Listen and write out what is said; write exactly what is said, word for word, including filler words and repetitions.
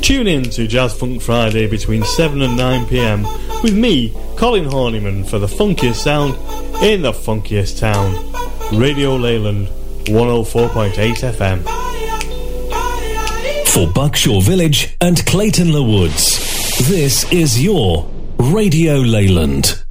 Tune in to Jazz Funk Friday between seven and nine p m with me, Colin Horniman, for the funkiest sound in the funkiest town. Radio Leyland, one oh four point eight F M. For Buckshaw Village and Clayton Le Woods, this is your Radio Leyland.